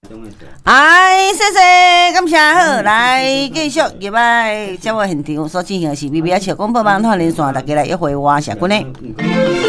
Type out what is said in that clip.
哎，谢谢，感谢好，来继续入来节目现场所进行的是 BBS 广播网团连线，大家来约会我社群的。